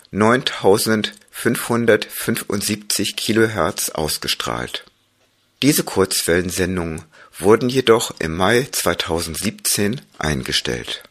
9575 kHz ausgestrahlt. Diese Kurzwellensendungen wurden jedoch im Mai 2017 eingestellt